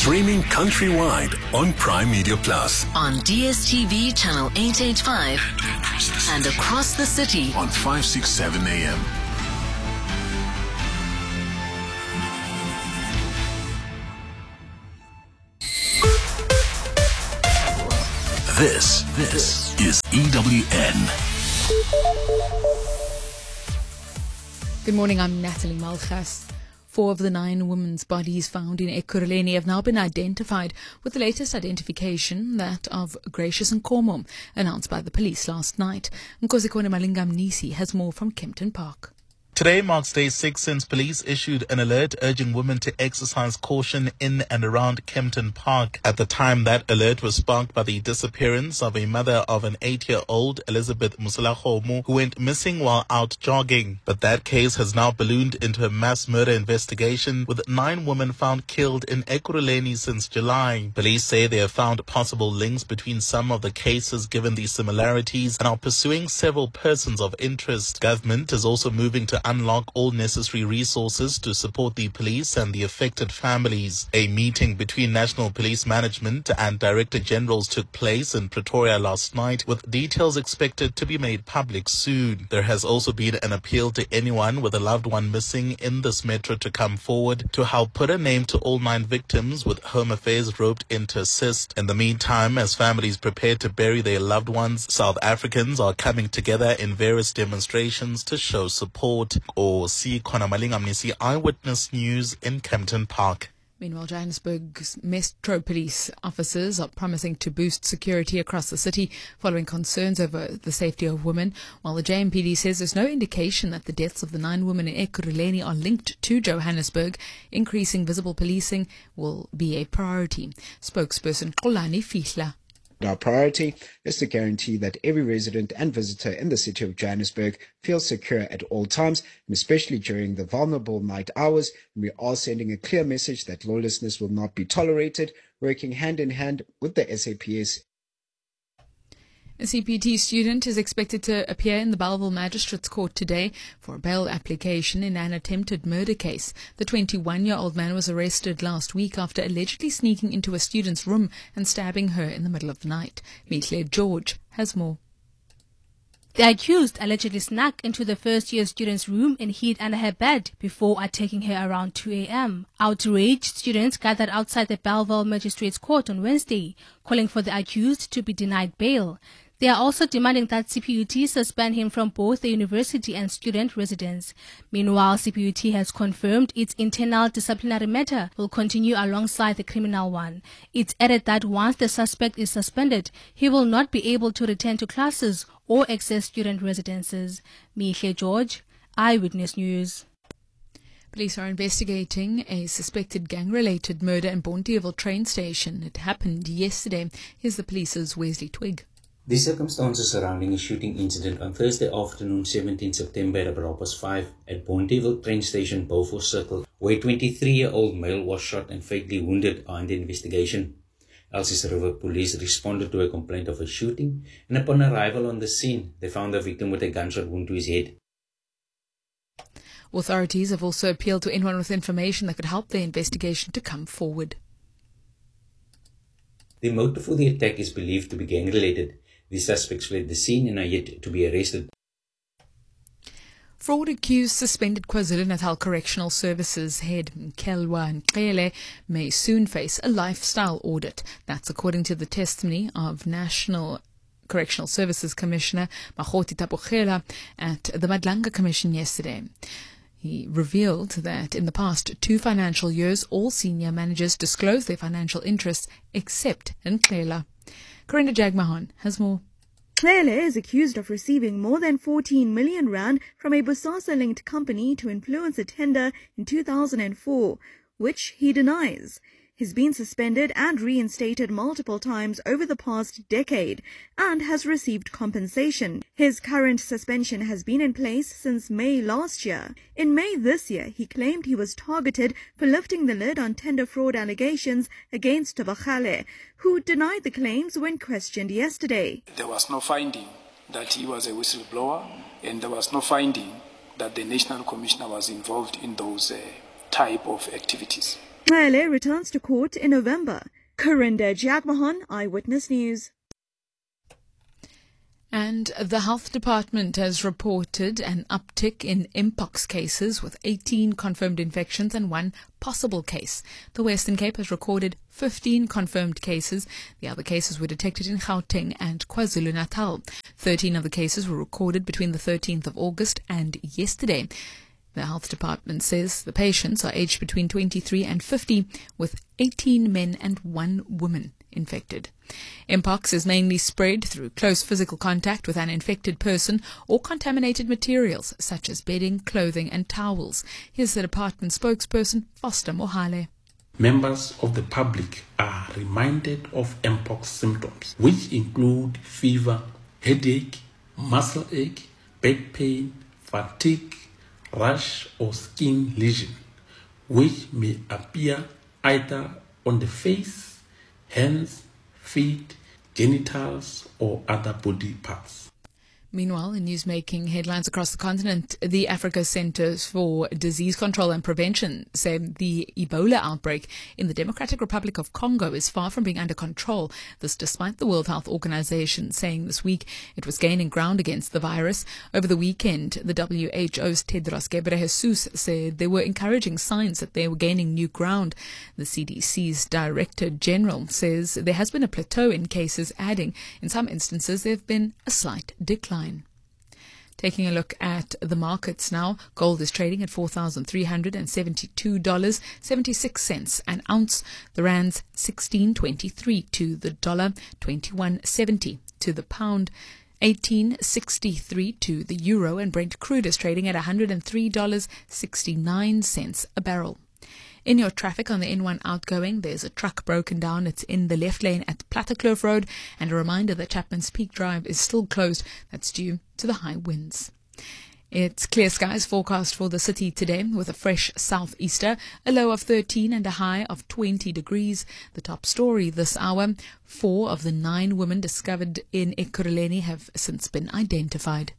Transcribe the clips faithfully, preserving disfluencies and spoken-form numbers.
Streaming countrywide on Prime Media Plus. On D S T V channel eight eighty-five and across the city on five sixty-seven A M. This, this is E W N. Good morning, I'm Natalie Malchas. Four of the nine women's bodies found in Ekurhuleni have now been identified, with the latest identification, that of Gracious Nkomo, announced by the police last night. Nkosikono Malingam Nisi has more from Kempton Park. Today marks day six since police issued an alert urging women to exercise caution in and around Kempton Park. At the time, that alert was sparked by the disappearance of a mother of an eight-year-old, Elizabeth Musulahomu, who went missing while out jogging. But that case has now ballooned into a mass murder investigation, with nine women found killed in Ekurhuleni since July. Police say they have found possible links between some of the cases given the similarities and are pursuing several persons of interest. Government is also moving to unlock all necessary resources to support the police and the affected families. A meeting between National Police Management and Director Generals took place in Pretoria last night, with details expected to be made public soon. There has also been an appeal to anyone with a loved one missing in this metro to come forward to help put a name to all nine victims, with Home Affairs roped in to assist. In the meantime, as families prepare to bury their loved ones, South Africans are coming together in various demonstrations to show support. Or see Kona Malingamnisi Eyewitness News in Kempton Park. Meanwhile, Johannesburg's Metro Police officers are promising to boost security across the city following concerns over the safety of women, while the J M P D says there's no indication that the deaths of the nine women in Ekurhuleni are linked to Johannesburg. Increasing visible policing will be a priority. Spokesperson Xolani Fihla. Our priority is to guarantee that every resident and visitor in the city of Johannesburg feels secure at all times, and especially during the vulnerable night hours. We are sending a clear message that lawlessness will not be tolerated, working hand in hand with the S A P S. A C P T student is expected to appear in the Bellville Magistrates Court today for a bail application in an attempted murder case. The twenty-one-year-old man was arrested last week after allegedly sneaking into a student's room and stabbing her in the middle of the night. Mihle George has more. The accused allegedly snuck into the first-year student's room and hid under her bed before attacking her around two a m Outraged students gathered outside the Bellville Magistrates Court on Wednesday, calling for the accused to be denied bail. They are also demanding that C P U T suspend him from both the university and student residence. Meanwhile, C P U T has confirmed its internal disciplinary matter will continue alongside the criminal one. It's added that once the suspect is suspended, he will not be able to return to classes or access student residences. Mihle George, Eyewitness News. Police are investigating a suspected gang-related murder in Bonteheuwel train station. It happened yesterday. Here's the police's Wesley Twig. The circumstances surrounding a shooting incident on Thursday afternoon, seventeenth September at about past five at Bonteheuwel train station, Beaufort Circle, where a twenty-three-year-old male was shot and fatally wounded, are under investigation. Elsies River Police responded to a complaint of a shooting, and upon arrival on the scene, they found the victim with a gunshot wound to his head. Authorities have also appealed to anyone with information that could help the investigation to come forward. The motive for the attack is believed to be gang-related. The suspects fled the scene and are yet to be arrested. Fraud accused suspended KwaZulu-Natal Correctional Services head Kelwa Nkele may soon face a lifestyle audit. That's according to the testimony of National Correctional Services Commissioner Mahoti Tapogela at the Madlanga Commission yesterday. He revealed that in the past two financial years, all senior managers disclosed their financial interests except Nkela. Corinda Jagmahan has more. Nkele is accused of receiving more than fourteen million rand from a Bosasa-linked company to influence a tender in two thousand four, which he denies. He's been suspended and reinstated multiple times over the past decade and has received compensation. His current suspension has been in place since May last year. In May this year, he claimed he was targeted for lifting the lid on tender fraud allegations against Tabakale, who denied the claims when questioned yesterday. There was no finding that he was a whistleblower, and there was no finding that the National Commissioner was involved in those uh, type of activities. Mele returns to court in November. Karinda Jagmohan, Eyewitness News. And the health department has reported an uptick in mpox cases with eighteen confirmed infections and one possible case. The Western Cape has recorded fifteen confirmed cases. The other cases were detected in Gauteng and KwaZulu-Natal. thirteen of the cases were recorded between the thirteenth of August and yesterday. The health department says the patients are aged between twenty-three and fifty, with eighteen men and one woman infected. Mpox is mainly spread through close physical contact with an infected person or contaminated materials such as bedding, clothing and towels. Here's the department spokesperson, Foster Mohale. Members of the public are reminded of Mpox symptoms, which include fever, headache, muscle ache, back pain, fatigue, rash or skin lesion, which may appear either on the face, hands, feet, genitals, or other body parts. Meanwhile, in news-making headlines across the continent, the Africa Centers for Disease Control and Prevention said the Ebola outbreak in the Democratic Republic of Congo is far from being under control. This despite the World Health Organization saying this week it was gaining ground against the virus. Over the weekend, the W H O's Tedros Ghebreyesus said there were encouraging signs that they were gaining new ground. The C D C's Director General says there has been a plateau in cases, adding in some instances there have been a slight decline. Taking a look at the markets now, gold is trading at four thousand three hundred seventy-two dollars and seventy-six cents an ounce. The rand's sixteen twenty-three to the dollar, twenty-one seventy to the pound, eighteen sixty-three to the euro, and Brent crude is trading at one hundred three dollars and sixty-nine cents a barrel. In your traffic on the N one outgoing, there's a truck broken down. It's in the left lane at Plattekloof Road. And a reminder that Chapman's Peak Drive is still closed. That's due to the high winds. It's clear skies forecast for the city today with a fresh southeaster, a low of thirteen and a high of twenty degrees. The top story this hour, four of the nine women discovered in Ekurhuleni have since been identified.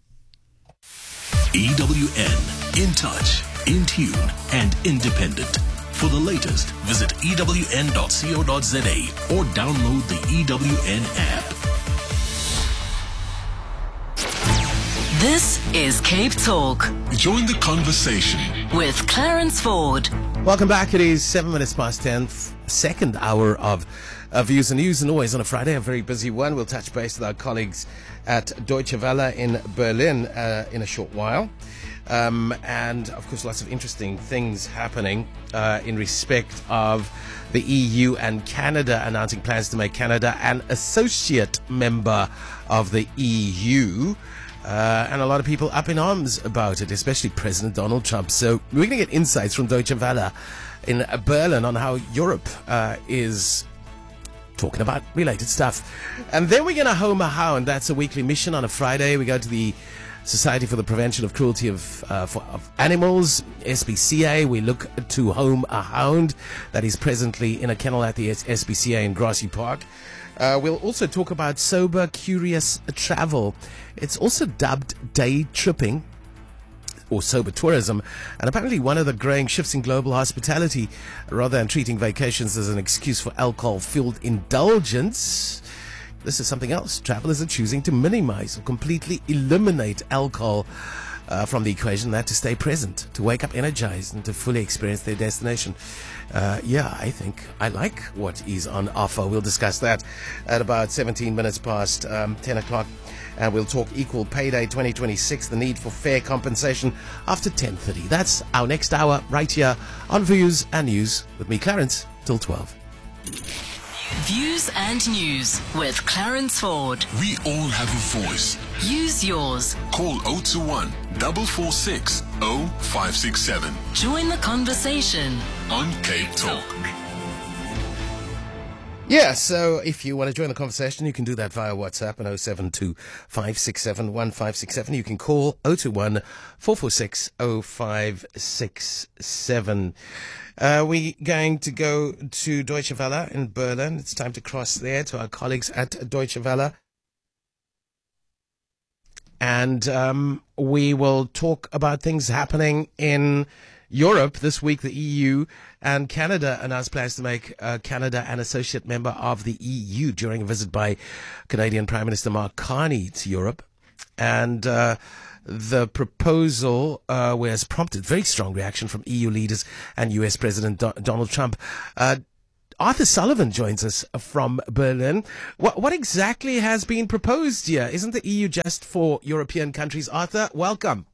E W N, in touch, in tune and independent. For the latest, visit E W N dot co dot za or download the E W N app. This is Cape Talk Join the conversation with Clarence Ford. Welcome back. It is seven minutes past ten, second hour of uh, Views and News, and always on a Friday, a very busy one. We'll touch base with our colleagues at Deutsche Welle in Berlin uh, in a short while. Um, and, of course, lots of interesting things happening uh, in respect of the E U and Canada announcing plans to make Canada an associate member of the E U. Uh, and a lot of people up in arms about it, especially President Donald Trump. So we're going to get insights from Deutsche Welle in Berlin on how Europe uh, is talking about related stuff. And then we're going to home a hound. That's a weekly mission on a Friday. We go to the Society for the Prevention of Cruelty of, uh, for, of Animals, S P C A. We look to home a hound that is presently in a kennel at the S P C A in Grassy Park. Uh, we'll also talk about sober, curious travel. It's also dubbed day tripping or sober tourism, and apparently one of the growing shifts in global hospitality, rather than treating vacations as an excuse for alcohol-fueled indulgence. This is something else. Travelers are choosing to minimize or completely eliminate alcohol uh, from the equation, that to stay present, to wake up energized, and to fully experience their destination. Uh, yeah, I think I like what is on offer. We'll discuss that at about seventeen minutes past um, ten o'clock. And we'll talk Equal Pay Day twenty twenty-six, the need for fair compensation after ten thirty. That's our next hour right here on Views and News with me, Clarence, till twelve. Views and News with Clarence Ford. We all have a voice. Use yours. Call zero two one, four four six, zero five six seven. Join the conversation on Cape Talk. Yeah, so if you want to join the conversation, you can do that via WhatsApp at zero seven two, five six seven, one five six seven. You can call zero two one, four four six, zero five six seven. Uh, we're going to go to Deutsche Welle in Berlin. It's time to cross there to our colleagues at Deutsche Welle. And um, we will talk about things happening in Europe, this week the E U and Canada announced plans to make uh, Canada an associate member of the E U during a visit by Canadian Prime Minister Mark Carney to Europe. And uh, the proposal uh, has prompted very strong reaction from E U leaders and U S President Do- Donald Trump. Uh, Arthur Sullivan joins us from Berlin. What, what exactly has been proposed here? Isn't the E U just for European countries? Arthur, welcome.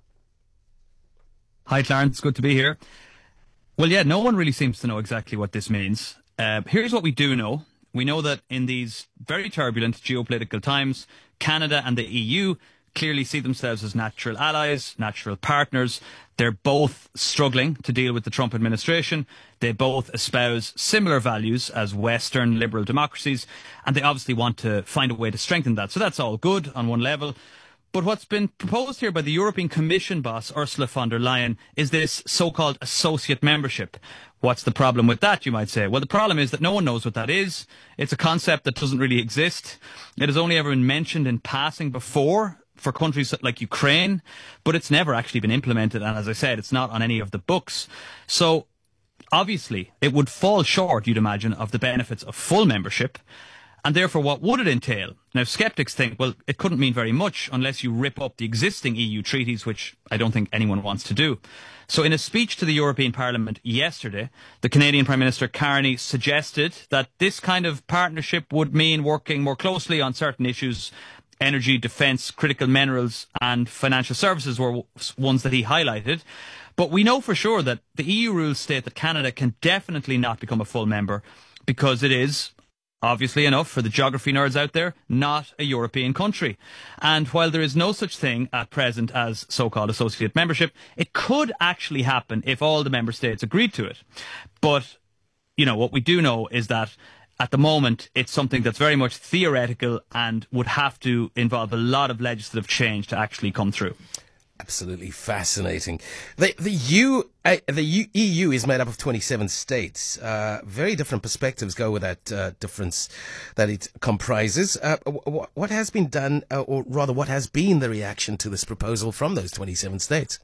Hi, Clarence. Good to be here. Well, yeah, no one really seems to know exactly what this means. Uh, here's what we do know. We know that in these very turbulent geopolitical times, Canada and the E U clearly see themselves as natural allies, natural partners. They're both struggling to deal with the Trump administration. They both espouse similar values as Western liberal democracies, and they obviously want to find a way to strengthen that. So that's all good on one level. But what's been proposed here by the European Commission boss, Ursula von der Leyen, is this so-called associate membership. What's the problem with that, you might say? Well, the problem is that no one knows what that is. It's a concept that doesn't really exist. It has only ever been mentioned in passing before for countries like Ukraine, but it's never actually been implemented. And as I said, it's not on any of the books. So obviously, it would fall short, you'd imagine, of the benefits of full membership. And therefore, what would it entail? Now, skeptics think, well, it couldn't mean very much unless you rip up the existing E U treaties, which I don't think anyone wants to do. So in a speech to the European Parliament yesterday, the Canadian Prime Minister Carney suggested that this kind of partnership would mean working more closely on certain issues. Energy, defence, critical minerals and financial services were ones that he highlighted. But we know for sure that the E U rules state that Canada can definitely not become a full member because it is, obviously enough for the geography nerds out there, not a European country. And while there is no such thing at present as so-called associate membership, it could actually happen if all the member states agreed to it. But, you know, what we do know is that at the moment, it's something that's very much theoretical and would have to involve a lot of legislative change to actually come through. Absolutely fascinating. The the U uh, the U, E U is made up of twenty-seven states. Uh, very different perspectives go with that uh, difference that it comprises. Uh, w- what has been done, uh, or rather, what has been the reaction to this proposal from those twenty-seven states?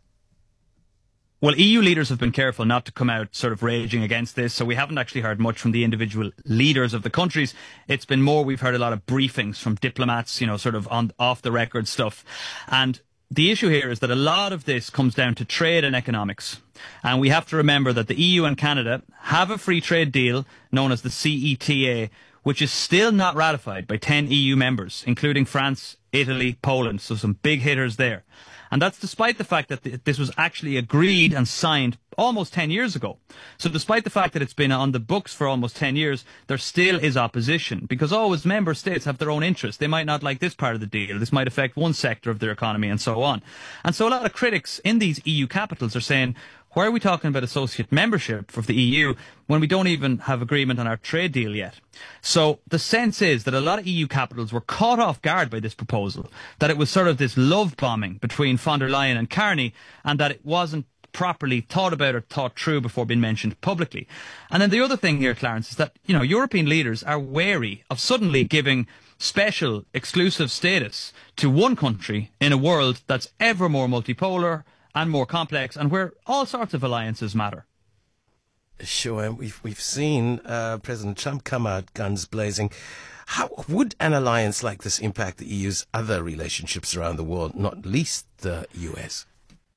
Well, E U leaders have been careful not to come out sort of raging against this, so we haven't actually heard much from the individual leaders of the countries. It's been more, we've heard a lot of briefings from diplomats, you know, sort of on off-the-record stuff. And the issue here is that a lot of this comes down to trade and economics. And we have to remember that the E U and Canada have a free trade deal known as the C E T A, which is still not ratified by ten E U members, including France, Italy, Poland. So some big hitters there. And that's despite the fact that th- this was actually agreed and signed almost ten years ago. So despite the fact that it's been on the books for almost ten years, there still is opposition because always member states have their own interests. They might not like this part of the deal. This might affect one sector of their economy and so on. And so a lot of critics in these E U capitals are saying, why are we talking about associate membership for the E U when we don't even have agreement on our trade deal yet? So the sense is that a lot of E U capitals were caught off guard by this proposal, that it was sort of this love bombing between von der Leyen and Carney, and that it wasn't properly thought about or thought through before being mentioned publicly. And then the other thing here, Clarence, is that, you know, European leaders are wary of suddenly giving special, exclusive status to one country in a world that's ever more multipolar and more complex, and where all sorts of alliances matter. Sure, and we've we've seen uh, President Trump come out guns blazing. How would an alliance like this impact the E U's other relationships around the world, not least the U S?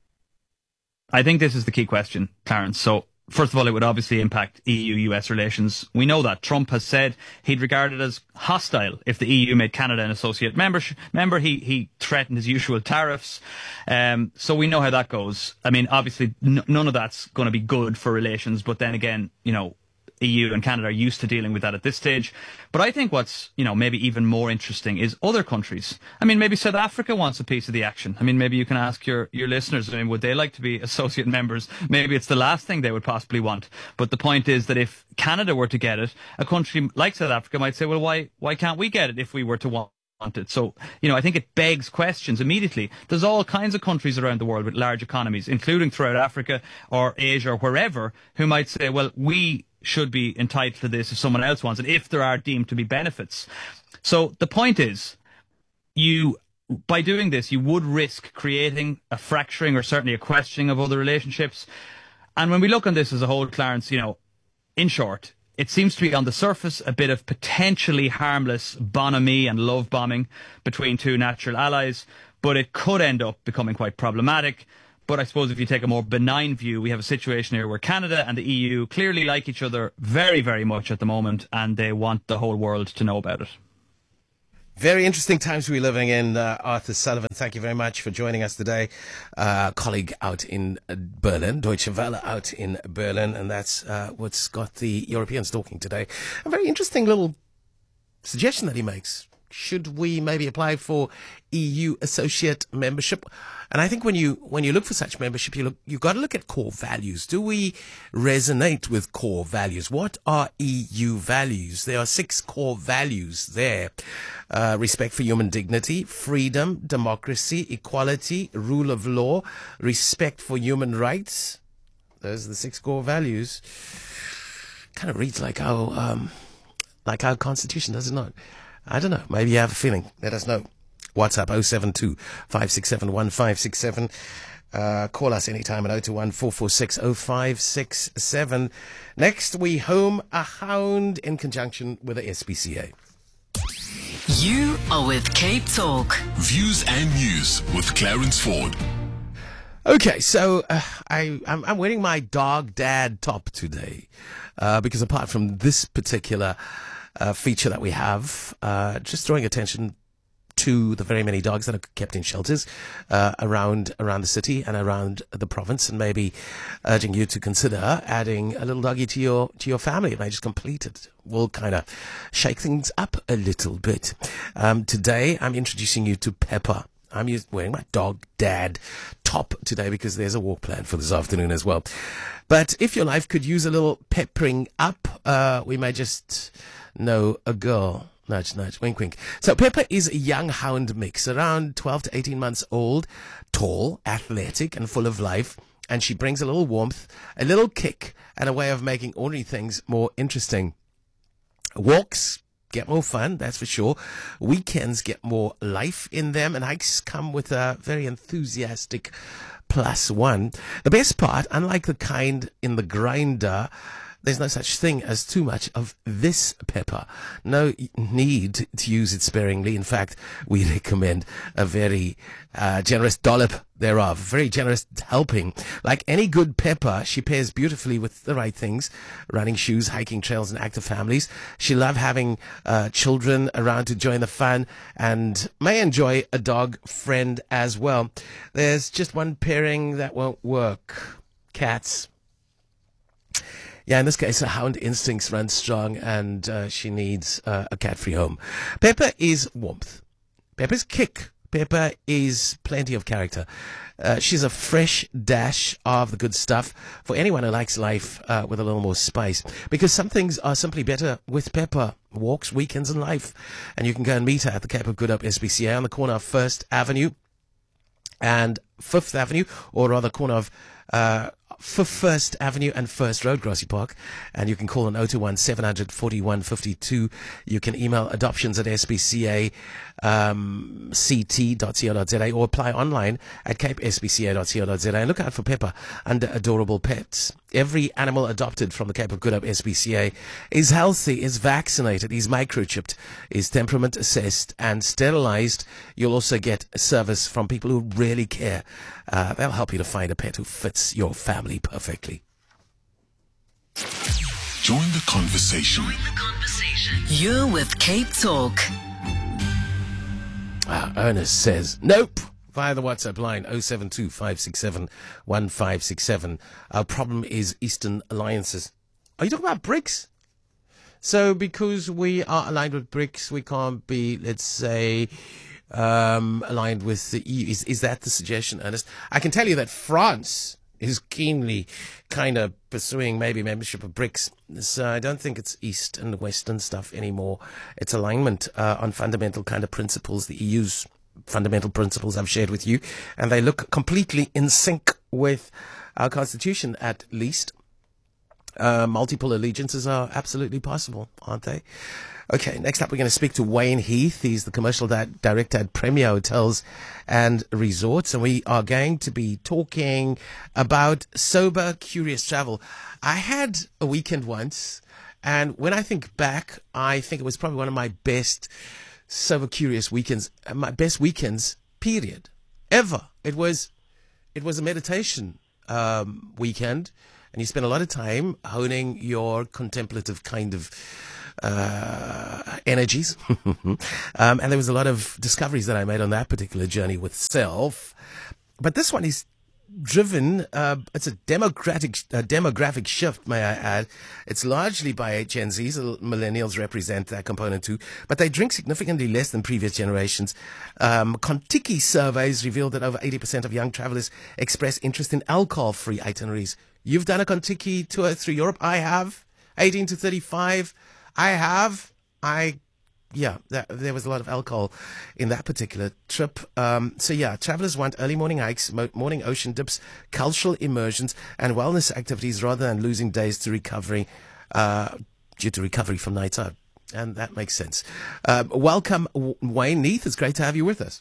I think this is the key question, Clarence. So, first of all, it would obviously impact E U U S relations. We know that. Trump has said he'd regard it as hostile if the E U made Canada an associate member. Member, he, he threatened his usual tariffs. Um, so we know how that goes. I mean, obviously, n- none of that's going to be good for relations. But then again, you know, E U and Canada are used to dealing with that at this stage. But I think what's, you know, maybe even more interesting is other countries. I mean, maybe South Africa wants a piece of the action. I mean, maybe you can ask your, your listeners, I mean, would they like to be associate members? Maybe it's the last thing they would possibly want. But the point is that if Canada were to get it, a country like South Africa might say, well, why, why can't we get it if we were to want it? So, you know, I think it begs questions immediately. There's all kinds of countries around the world with large economies, including throughout Africa or Asia or wherever, who might say, well, we should be entitled to this if someone else wants it, if there are deemed to be benefits. So the point is, you, by doing this, you would risk creating a fracturing or certainly a questioning of other relationships. And when we look on this as a whole, Clarence, you know, in short, it seems to be on the surface a bit of potentially harmless bonhomie and love bombing between two natural allies, but it could end up becoming quite problematic. But I suppose if you take a more benign view, we have a situation here where Canada and the E U clearly like each other very, very much at the moment, and they want the whole world to know about it. Very interesting times we're living in. uh, Arthur Sullivan, thank you very much for joining us today. Uh, colleague out in uh, Berlin, Deutsche Welle out in Berlin, and that's uh, what's got the Europeans talking today. A very interesting little suggestion that he makes. Should we maybe apply for E U associate membership? And I think when you when you look for such membership, you look you've got to look at core values. Do we resonate with core values? What are E U values? There are six core values there: uh, respect for human dignity, freedom, democracy, equality, rule of law, respect for human rights. Those are the six core values. Kind of reads like our um, like our constitution, does it not? I don't know. Maybe you have a feeling. Let us know. WhatsApp oh seven two, five six seven, one five six seven. Uh, call us anytime at oh two one, four four six, oh five six seven. Next, we home a hound in conjunction with the S P C A. You are with Cape Talk. Views and news with Clarence Ford. Okay, so uh, I, I'm, I'm wearing my dog dad top today uh, because apart from this particular uh, feature that we have, uh, just drawing attention to the very many dogs that are kept in shelters uh, around around the city and around the province, and maybe urging you to consider adding a little doggy to your to your family. It may just complete it. We'll kind of shake things up a little bit. Um, today, I'm introducing you to Pepper. I'm wearing my dog dad top today because there's a walk planned for this afternoon as well. But if your life could use a little peppering up, uh, we may just know a girl. Nudge, nudge, wink, wink. So Pepper is a young hound mix, around twelve to eighteen months old, tall, athletic, and full of life. And she brings a little warmth, a little kick, and a way of making ordinary things more interesting. Walks get more fun, that's for sure. Weekends get more life in them, and hikes come with a very enthusiastic plus one. The best part, unlike the kind in the grinder, there's no such thing as too much of this pepper. No need to use it sparingly. In fact, we recommend a very uh, generous dollop thereof, very generous helping. Like any good pepper, she pairs beautifully with the right things: running shoes, hiking trails, and active families. She loves having uh, children around to join the fun, and may enjoy a dog friend as well. There's just one pairing that won't work: cats. Yeah, in this case, her hound instincts run strong, and uh, she needs uh, a cat-free home. Pepper is warmth. Pepper's kick. Pepper is plenty of character. Uh, she's a fresh dash of the good stuff for anyone who likes life uh, with a little more spice. Because some things are simply better with Pepper. Walks, weekends, and life. And you can go and meet her at the Cape of Good Hope S P C A on the corner of First Avenue and Fifth Avenue, or rather corner of uh, First Avenue and First Road, Grassy Park. And you can call on oh two one, seven hundred, forty-one fifty-two. You can email adoptions at S P C A um, C T dot co dot z a or apply online at cape s p c a dot co dot z a, and look out for Pepper under Adorable Pets. Every animal adopted from the Cape of Good Hope S P C A is healthy, is vaccinated, is microchipped, is temperament assessed and sterilized. You'll also get service from people who really care. Uh, they'll help you to find a pet who fits your family perfectly. Join the conversation. Join the conversation. You're with Cape Talk. Ah, Ernest says, nope, via the WhatsApp line oh seven two, five six seven, one five six seven. Our problem is Eastern alliances. Are you talking about BRICS? So because we are aligned with BRICS, we can't be, let's say, um, aligned with the E U. Is, is that the suggestion, Ernest? I can tell you that France is keenly kind of pursuing maybe membership of BRICS. So I don't think it's East and Western stuff anymore. It's alignment uh, on fundamental kind of principles, the E U's fundamental principles I've shared with you, and they look completely in sync with our constitution, at least. uh, multiple allegiances are absolutely possible, aren't they? Okay, next up we're going to speak to Wayne Heath. He's the commercial di- director at Premier Hotels and Resorts, and we are going to be talking about sober, curious travel. I had a weekend once, and when I think back, I think it was probably one of my best sober, curious weekends, my best weekends, period, ever. It was, it was a meditation um, weekend, and you spend a lot of time honing your contemplative kind of uh, energies. um, and there was a lot of discoveries that I made on that particular journey with self. But this one is driven, uh, it's a democratic, uh, demographic shift, may I add. It's largely by Gen Zs. Millennials represent that component too, but they drink significantly less than previous generations. Um, Contiki surveys revealed that over eighty percent of young travelers express interest in alcohol-free itineraries. You've done a Contiki tour through Europe. I have. eighteen to thirty-five. I have. I Yeah, that, there was a lot of alcohol in that particular trip. Um, so yeah, travelers want early morning hikes, mo- morning ocean dips, cultural immersions, and wellness activities rather than losing days to recovery, uh, due to recovery from nights out. And that makes sense. Um, welcome, w- Wayne Heath. It's great to have you with us.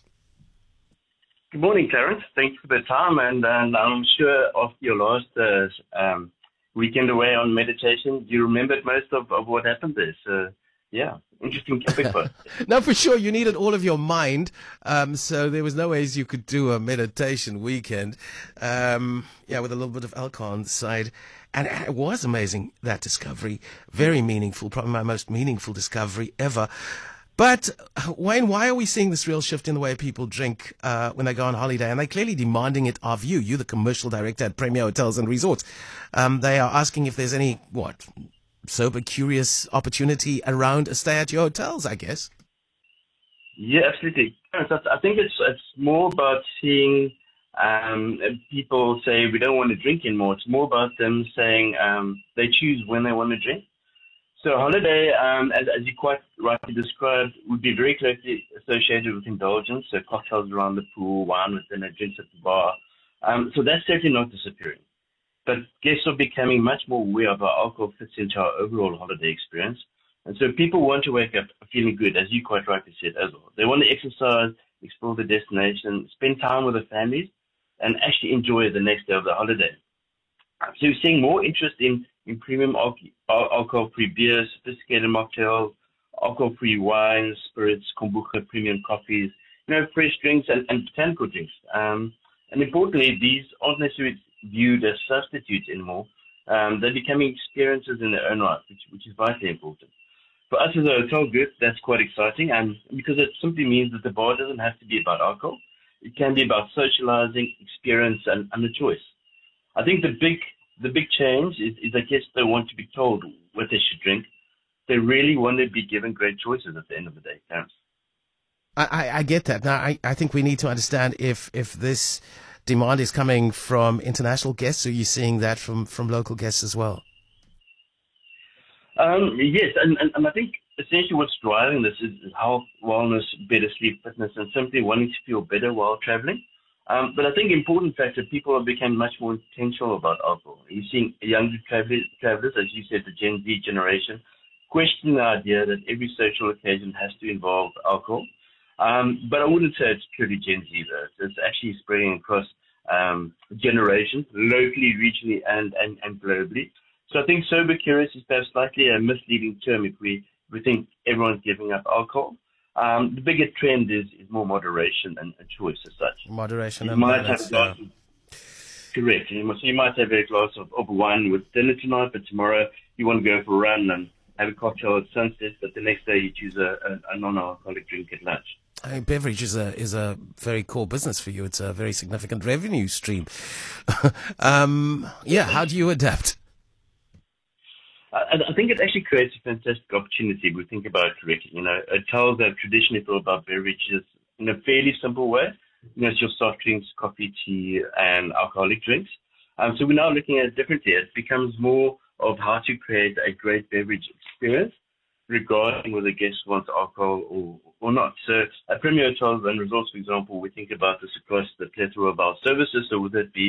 Good morning, Clarence. Thanks for the time. And, and I'm sure after your last uh, um, weekend away on meditation, you remembered most of, of what happened there. So, yeah, interesting topic for us. No, for sure. You needed all of your mind. Um, so there was no ways you could do a meditation weekend. Um, yeah, with a little bit of alcohol on the side. And it was amazing, that discovery. Very meaningful, probably my most meaningful discovery ever. But, Wayne, why are we seeing this real shift in the way people drink uh, when they go on holiday? And they're clearly demanding it of you. You're the commercial director at Premier Hotels and Resorts. Um, they are asking if there's any, what, sober, curious opportunity around a stay at your hotels, I guess. Yeah, absolutely. I think it's it's more about seeing um, people say we don't want to drink anymore. It's more about them saying um, they choose when they want to drink. So a holiday, um, as, as you quite rightly described, would be very closely associated with indulgence, so cocktails around the pool, wine with dinner, drinks at the bar. Um, so that's certainly not disappearing. But guests are becoming much more aware of how alcohol fits into our overall holiday experience. And so people want to wake up feeling good, as you quite rightly said as well. They want to exercise, explore the destination, spend time with their families, and actually enjoy the next day of the holiday. So we're seeing more interest in, in premium al- al- alcohol-free beers, sophisticated mocktails, alcohol-free wines, spirits, kombucha, premium coffees, you know, fresh drinks and, and botanical drinks. Um, and importantly, these aren't necessarily viewed as substitutes anymore. Um, they're becoming experiences in their own right, which, which is vitally important. For us as a hotel group, that's quite exciting, and because it simply means that the bar doesn't have to be about alcohol. It can be about socializing, experience, and, and a choice. I think the big the big change is, is I guess they want to be told what they should drink. They really want to be given great choices at the end of the day, Clarence. I, I, I get that. Now, I, I think we need to understand if, if this demand is coming from international guests, or you're seeing that from, from local guests as well? Um, yes, and, and, and I think essentially what's driving this is, is health, wellness, better sleep, fitness, and simply wanting to feel better while traveling. Um, but I think important factor, people have become much more intentional about alcohol. You're seeing younger travelers, travelers, as you said, the Gen Z generation, question the idea that every social occasion has to involve alcohol. Um, but I wouldn't say it's purely Gen Z, though. It's actually spreading across um, generations, locally, regionally, and, and, and globally. So I think sober curious is perhaps slightly a misleading term if we, we think everyone's giving up alcohol. Um, the bigger trend is, is more moderation and, and choice as such. Moderation you and might balance, have a glass yeah. of, correct. You, must, you might have a glass of, of wine with dinner tonight, but tomorrow you want to go for a run and have a cocktail at sunset, but the next day you choose a, a, a non-alcoholic drink at lunch. I mean, beverage is a is a very core business for you. It's a very significant revenue stream. um, yeah, how do you adapt? I, I think it actually creates a fantastic opportunity if we think about it correctly. You know, hotels have traditionally thought about beverages in a fairly simple way. You know, it's your soft drinks, coffee, tea, and alcoholic drinks. Um, so we're now looking at it differently. It becomes more of how to create a great beverage experience, regarding whether the guest wants alcohol or, or not. So at Premier Hotels and Resorts, for example, we think about this across the plethora of our services. So would that be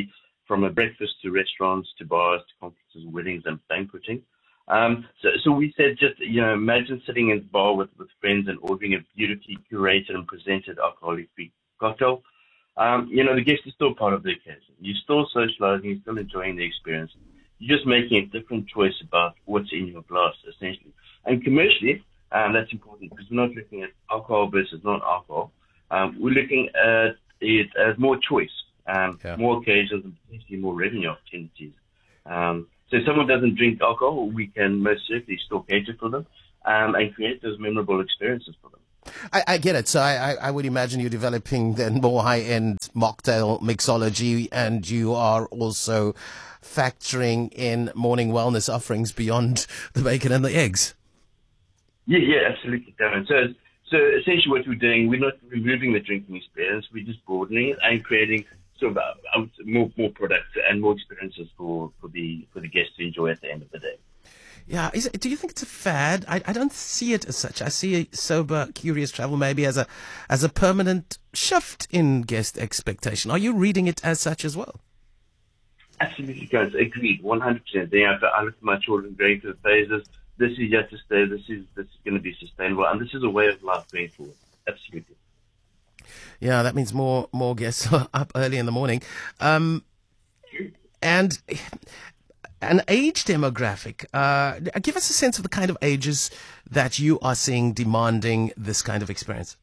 from a breakfast to restaurants to bars to conferences, weddings, and banqueting. Um, so, so we said, just you know, imagine sitting in a bar with, with friends and ordering a beautifully curated and presented alcoholic-free cocktail. Um, you know, the guest is still part of the occasion. You're still socializing, you're still enjoying the experience. You're just making a different choice about what's in your glass, essentially. And commercially, um, that's important because we're not looking at alcohol versus non-alcohol. Um, we're looking at it as more choice, um, yeah. more occasions, and potentially more revenue opportunities. Um, so if someone doesn't drink alcohol, we can most certainly still cater for them um, and create those memorable experiences for them. I, I get it. So I, I, I would imagine you're developing then more high-end mocktail mixology, and you are also factoring in morning wellness offerings beyond the bacon and the eggs. Yeah, yeah, absolutely, Darren. So, so essentially what we're doing, we're not removing the drinking experience, we're just broadening it and creating sort of uh, more more products and more experiences for, for the for the guests to enjoy at the end of the day. Yeah, is it, do you think it's a fad? I, I don't see it as such. I see a sober, curious travel maybe as a as a permanent shift in guest expectation. Are you reading it as such as well? Absolutely, guys. Agreed, one hundred percent. Yeah, I look at my children going through the phases. This is yet to stay. This is this is going to be sustainable, and this is a way of life going forward. Absolutely. Yeah, that means more more guests up early in the morning, um, and. An age demographic. Uh, give us a sense of the kind of ages that you are seeing demanding this kind of experience.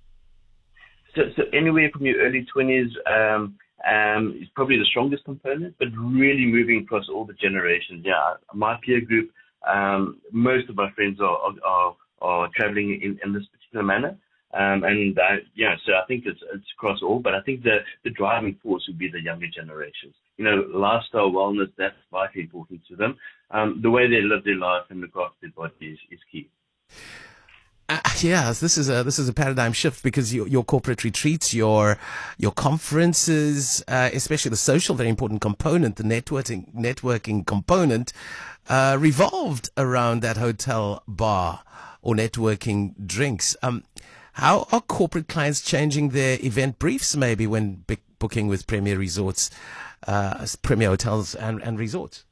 So, so anywhere from your early twenties um, um, is probably the strongest component, but really moving across all the generations. Yeah, my peer group, um, most of my friends are are, are traveling in, in this particular manner. Um, and uh, yeah, so I think it's it's across all, but I think the, the driving force would be the younger generations. You know, lifestyle wellness, that's vitally important to them. Um, the way they live their life and look after their body is, is key. Uh, yes, this is a this is a paradigm shift because your, your corporate retreats, your your conferences, uh, especially the social, very important component, the networking networking component, uh, revolved around that hotel bar or networking drinks. Um, how are corporate clients changing their event briefs maybe when b- booking with Premier Resorts, uh, Premier Hotels and, and Resorts?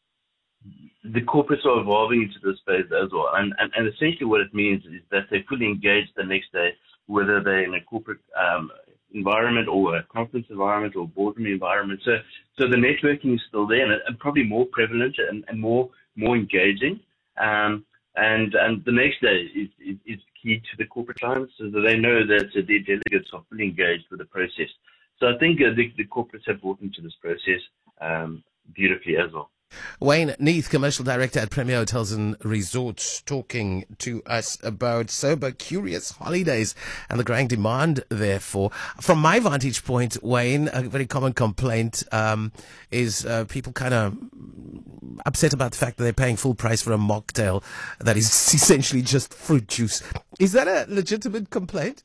The corporates are evolving into this space as well. And, and, and essentially what it means is that they're fully engaged the next day, whether they're in a corporate um, environment or a conference environment or boardroom environment. So so the networking is still there and, and probably more prevalent and, and more more engaging. Um, and and the next day is, is, is key to the corporate clients so that they know that uh, their delegates are fully engaged with the process. So I think uh, the, the corporates have brought into this process um, beautifully as well. Wayne Neath, Commercial Director at Premier Hotels and Resorts, talking to us about sober, curious holidays and the growing demand therefore. From my vantage point, Wayne, a very common complaint um, is uh, people kind of upset about the fact that they're paying full price for a mocktail that is essentially just fruit juice. Is that a legitimate complaint?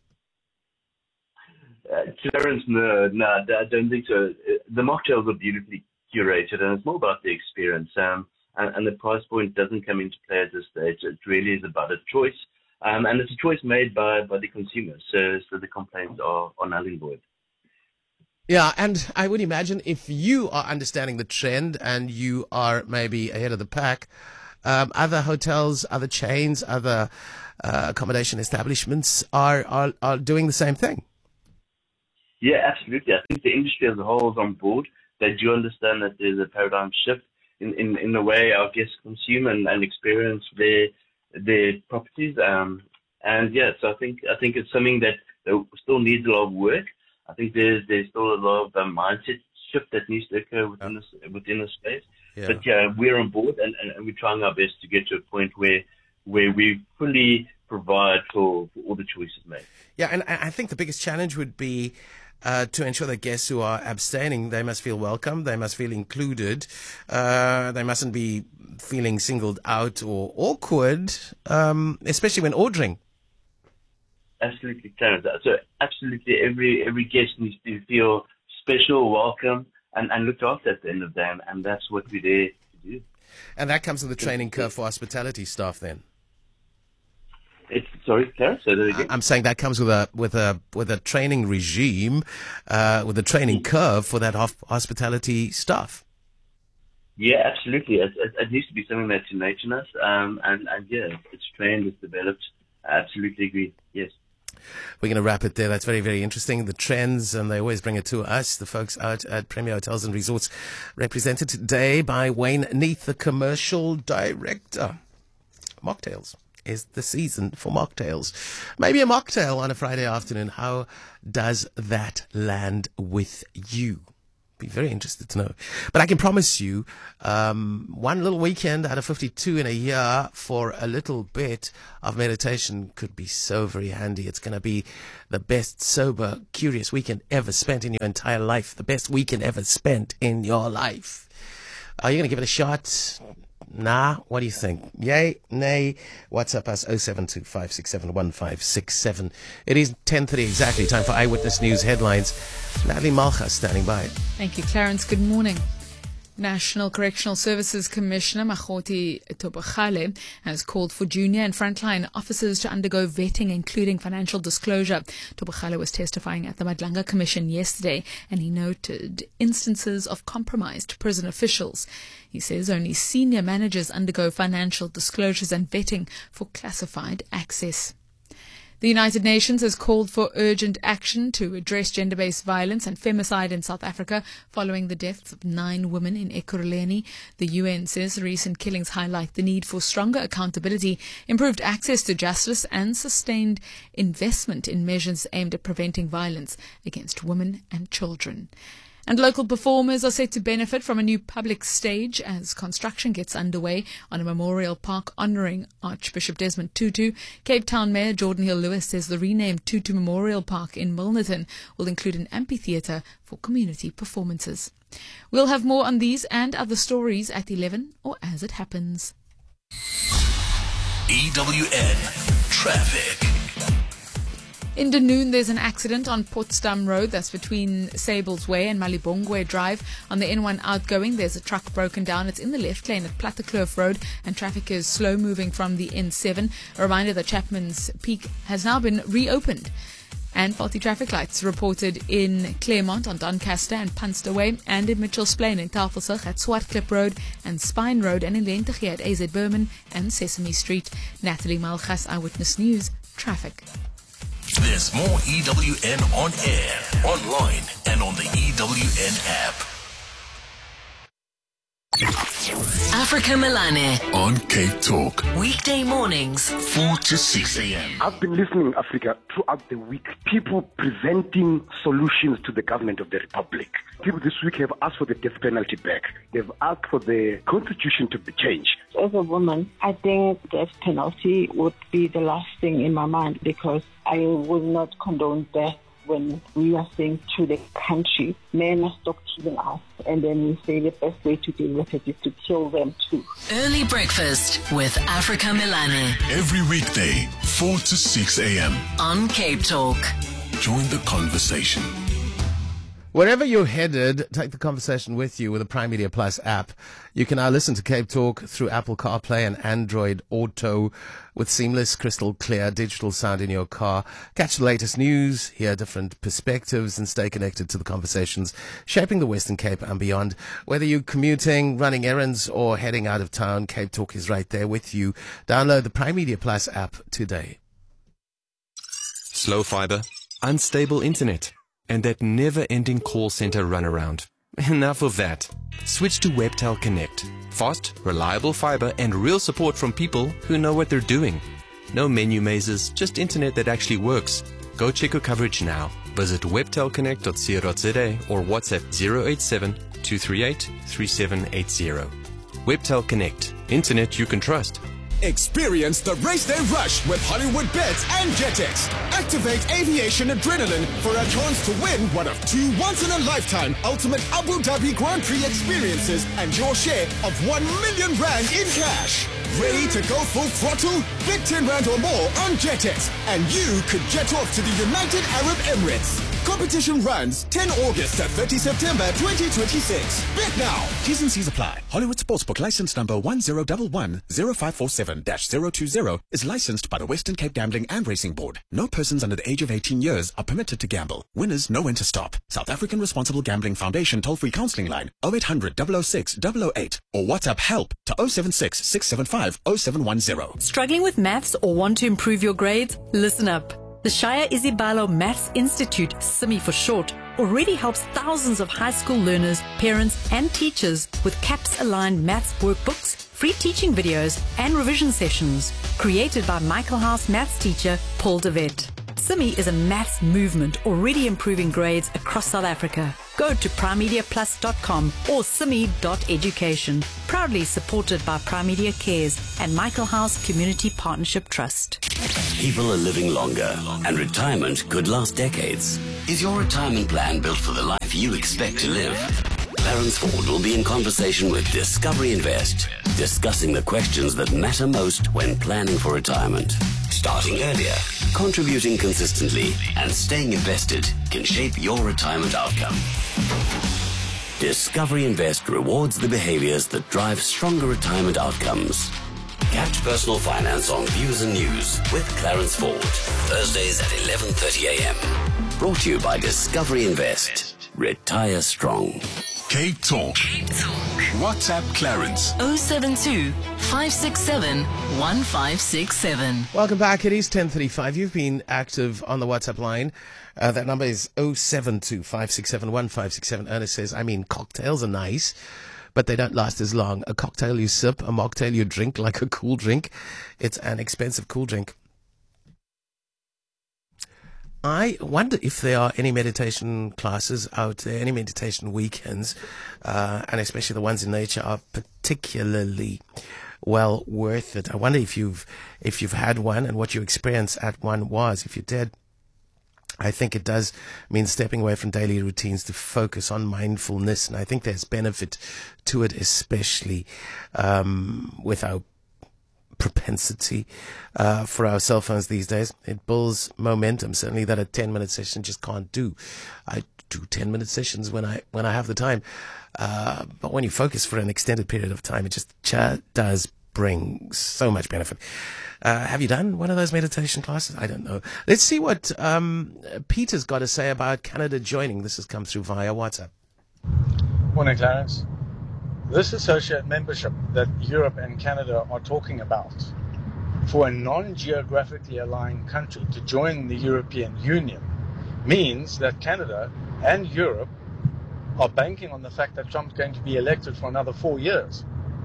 Uh, Clarence, no, no, I don't think so. The mocktails are beautifully curated, and it's more about the experience. Um, and, and the price point doesn't come into play at this stage. It really is about a choice, um, and it's a choice made by, by the consumer. So, so the complaints are, are null and void. Yeah, and I would imagine if you are understanding the trend and you are maybe ahead of the pack, um, other hotels, other chains, other uh, accommodation establishments are, are are doing the same thing. Yeah, absolutely. I think the industry as a whole is on board. They do understand that there's a paradigm shift in, in, in the way our guests consume and, and experience their their properties. Um, and yeah, so I think I think it's something that, that still needs a lot of work. I think there's there's still a lot of um, mindset shift that needs to occur within this within the space. Yeah. But yeah, we're on board and, and, and we're trying our best to get to a point where where we fully provide for, for all the choices made. Yeah, and I think the biggest challenge would be Uh, to ensure that guests who are abstaining, they must feel welcome, they must feel included, uh, they mustn't be feeling singled out or awkward, um, especially when ordering. Absolutely, Clarence. So absolutely every every guest needs to feel special, welcome, and, and looked after at the end of the day, and that's what we're there to do. And that comes with the training curve for hospitality staff then? It's Sorry, Clarence, say that again. I'm saying that comes with a with a with a training regime, uh, with a training curve for that hof- hospitality staff. Yeah, absolutely. It, it, it needs to be something that's innate in us, um, and and yeah, it's trained, it's developed. I absolutely agree. Yes. We're going to wrap it there. That's very, very interesting. The trends, and they always bring it to us, the folks out at Premier Hotels and Resorts, represented today by Wayne Neath, the commercial director. Mocktails is the season for mocktails. Maybe a mocktail on a Friday afternoon. How does that land with you? Be very interested to know. But I can promise you, um, one little weekend out of fifty-two in a year for a little bit of meditation could be so very handy. It's going to be the best sober, curious weekend ever spent in your entire life. The best weekend ever spent in your life. Are you going to give it a shot? Nah, what do you think? Yay, nay? WhatsApp us oh seven two five six seven one five six seven. It is ten thirty exactly. Time for Eyewitness News headlines. Natalie Malchus standing by. Thank you, Clarence. Good morning. National Correctional Services Commissioner Makgoti Thobokgale has called for junior and frontline officers to undergo vetting, including financial disclosure. Thobokgale was testifying at the Madlanga Commission yesterday, and he noted instances of compromised prison officials. He says only senior managers undergo financial disclosures and vetting for classified access. The United Nations has called for urgent action to address gender-based violence and femicide in South Africa following the deaths of nine women in Ekurhuleni. The U N says recent killings highlight the need for stronger accountability, improved access to justice and sustained investment in measures aimed at preventing violence against women and children. And local performers are set to benefit from a new public stage as construction gets underway on a memorial park honouring Archbishop Desmond Tutu. Cape Town Mayor Jordan Hill-Lewis says the renamed Tutu Memorial Park in Milnerton will include an amphitheatre for community performances. We'll have more on these and other stories at eleven or as it happens. E W N Traffic. In Dunoon, there's an accident on Potsdam Road. That's between Sables Way and Malibongwe Drive. On the N one outgoing, there's a truck broken down. It's in the left lane at Plattekloof Road, and traffic is slow moving from the N seven. A reminder that Chapman's Peak has now been reopened. And faulty traffic lights reported in Claremont on Doncaster and Punster Way, and in Mitchell's Plain in Tafelsig at Swartklip Road and Spine Road, and in Lentegee at A Z Berman and Sesame Street. Natalie Malchus, Eyewitness News, Traffic. There's more E W N on air, online, and on the E W N app. Africa Melane on Cape Talk. Weekday mornings, four to six a.m. I've been listening, Africa, throughout the week. People presenting solutions to the government of the Republic. People this week have asked for the death penalty back. They've asked for the constitution to be changed. As a woman, I think death penalty would be the last thing in my mind, because I will not condone death when we are saying to the country, men must stop killing us, and then we say the best way to deal with it is to kill them too. Early breakfast with Africa Melane. Every weekday, four to six a.m. on Cape Talk. Join the conversation. Wherever you're headed, take the conversation with you with the Prime Media Plus app. You can now listen to Cape Talk through Apple CarPlay and Android Auto with seamless, crystal clear digital sound in your car. Catch the latest news, hear different perspectives, and stay connected to the conversations shaping the Western Cape and beyond. Whether you're commuting, running errands, or heading out of town, Cape Talk is right there with you. Download the Prime Media Plus app today. Slow fiber, unstable internet, and that never-ending call center runaround. Enough of that. Switch to Webtel Connect. Fast, reliable fiber, and real support from people who know what they're doing. No menu mazes, just internet that actually works. Go check your coverage now. Visit webtel connect dot co dot za or WhatsApp zero eight seven, two three eight, three seven eight zero. Webtel Connect. Internet you can trust. Experience the race day rush with Hollywood Bets and JetX. Activate aviation adrenaline for a chance to win one of two once-in-a-lifetime ultimate Abu Dhabi Grand Prix experiences and your share of one million rand in cash. Ready to go full throttle? Bet ten rand or more on JetX and you could jet off to the United Arab Emirates. Competition runs ten August to thirty September twenty twenty-six. Bet now. T's and C's apply. Hollywood Sportsbook license number one zero one one zero five four seven dash zero two zero is licensed by the Western Cape Gambling and Racing Board. No persons under the age of eighteen years are permitted to gamble. Winners know when to stop. South African Responsible Gambling Foundation toll-free counseling line oh eight hundred, double oh six, double oh eight or WhatsApp help to oh seven six, six seven five, oh seven one zero. Struggling with maths or want to improve your grades? Listen up. The Shaya Isibalo Maths Institute, S I M I for short, already helps thousands of high school learners, parents and teachers with CAPS-aligned maths workbooks, free teaching videos and revision sessions. Created by Michael House maths teacher Paul DeVette. S I M I is a maths movement already improving grades across South Africa. Go to primedia plus dot com or simi dot education. Proudly supported by Primedia Cares and Michael House Community Partnership Trust. People are living longer, and retirement could last decades. Is your retirement plan built for the life you expect to live? Clarence Ford will be in conversation with Discovery Invest, discussing the questions that matter most when planning for retirement. Starting earlier, contributing consistently, and staying invested can shape your retirement outcome. Discovery Invest rewards the behaviors that drive stronger retirement outcomes. Catch Personal Finance on Views and News with Clarence Ford, Thursdays at eleven thirty a.m. Brought to you by Discovery Invest. Retire strong. Cape Talk. Cape Talk. WhatsApp Clarence. oh seven two, five six seven, one five six seven. Welcome back. It is ten thirty-five. You've been active on the WhatsApp line. Uh, that number is oh seven two, five six seven, one five six seven. Ernest says, I mean, cocktails are nice, but they don't last as long. A cocktail you sip, a mocktail you drink like a cool drink. It's an expensive cool drink. I wonder if there are any meditation classes out there, any meditation weekends, uh, and especially the ones in nature are particularly well worth it. I wonder if you've if you've had one and what your experience at one was. If you did, I think it does mean stepping away from daily routines to focus on mindfulness, and I think there's benefit to it, especially um, with our propensity uh, for our cell phones these days. It builds momentum, certainly that a ten-minute session just can't do. I do ten-minute sessions when I when I have the time, uh, but when you focus for an extended period of time, it just ch- does bring so much benefit. Uh, have you done one of those meditation classes? I don't know. Let's see what um, Peter's got to say about Canada joining. This has come through via WhatsApp. Morning, Clarence. This associate membership that Europe and Canada are talking about for a non-geographically aligned country to join the European Union means that Canada and Europe are banking on the fact that Trump's going to be elected for another four years,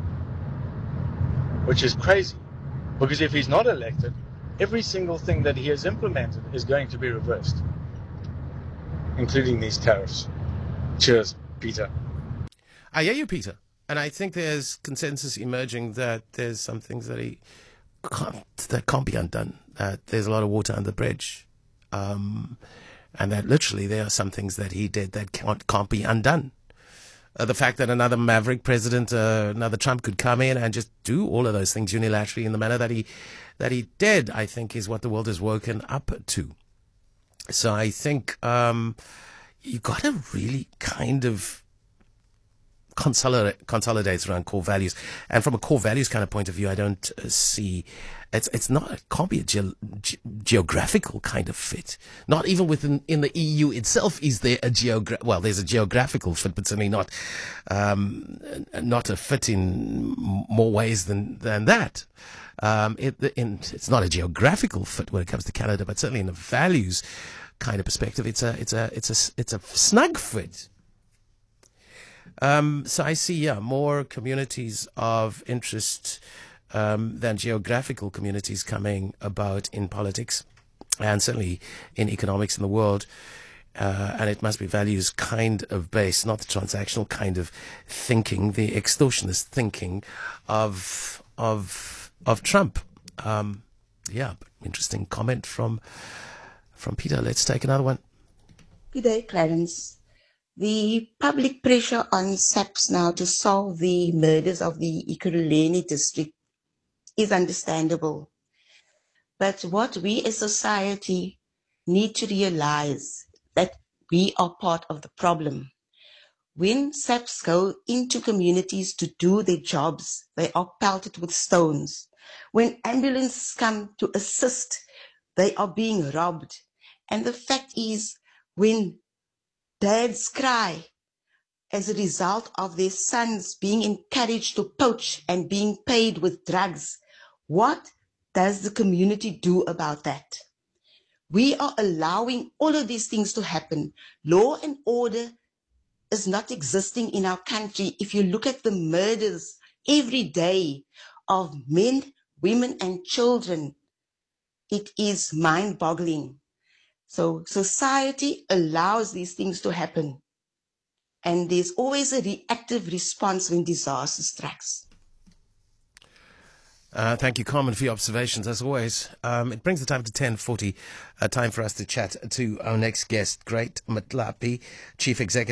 which is crazy. Because if he's not elected, every single thing that he has implemented is going to be reversed, including these tariffs. Cheers, Peter. I hear you, Peter. And I think there's consensus emerging that there's some things that he can't, that can't be undone. That there's a lot of water under the bridge. Um, and that literally there are some things that he did that can't, can't be undone. Uh, the fact that another maverick president, uh, another Trump, could come in and just do all of those things unilaterally in the manner that he that he did, I think, is what the world has woken up to. So I think um, you got to really kind of consolidate, consolidate around core values. And from a core values kind of point of view, I don't uh, see it's it's not it can't be a ge- ge- geographical kind of fit. Not even within in the E U itself is there a geogra- well, there's a geographical fit, but certainly not um, not a fit in more ways than than that. Um, it, in, it's not a geographical fit when it comes to Canada, but certainly in the values kind of perspective, it's a it's a it's a it's a snug fit. Um, so I see, yeah, more communities of interest um, than geographical communities coming about in politics, and certainly in economics in the world. Uh, and it must be values kind of based, not the transactional kind of thinking, the extortionist thinking of of of Trump. Um, yeah, interesting comment from from Peter. Let's take another one. Good day, Clarence. The public pressure on SAPS now to solve the murders of the Ekurhuleni district is understandable. But what we as society need to realize that we are part of the problem. When SAPs go into communities to do their jobs, they are pelted with stones. When ambulances come to assist, they are being robbed. And the fact is, when dads cry as a result of their sons being encouraged to poach and being paid with drugs, what does the community do about that? We are allowing all of these things to happen. Law and order is not existing in our country. If you look at the murders every day of men, women, and children, it is mind-boggling. So society allows these things to happen. And there's always a reactive response when disaster strikes. Uh, thank you, Carmen, for your observations, as always. Um, it brings the time to ten forty, uh, time for us to chat to our next guest, Great Matlapi, Chief Executive